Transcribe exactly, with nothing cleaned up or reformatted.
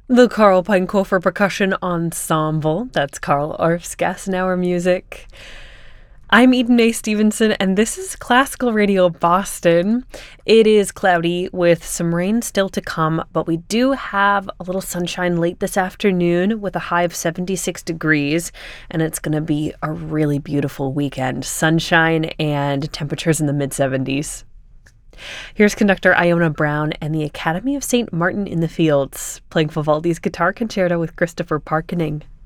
The Carl Pinekofer Percussion Ensemble. That's Carl Orff's Gassenauer music. I'm Eden Mae Stevenson, and this is Classical Radio Boston. It is cloudy with some rain still to come, but we do have a little sunshine late this afternoon with a high of seventy-six degrees, and it's going to be a really beautiful weekend. Sunshine and temperatures in the mid-seventies. Here's conductor Iona Brown and the Academy of Saint Martin in the Fields, playing Vivaldi's Guitar Concerto with Christopher Parkening.